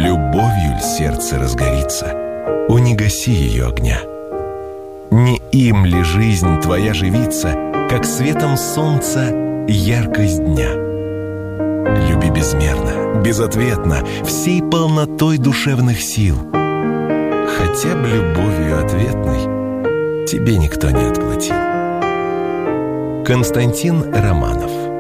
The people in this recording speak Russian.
Любовью ль сердце разгорится, о, не гаси ее огня. Не им ли жизнь твоя живится, как светом солнца яркость дня? Люби безмерно, безответно, всей полнотой душевных сил, хотя б любовью ответной тебе никто не отплатил. Константин Романов.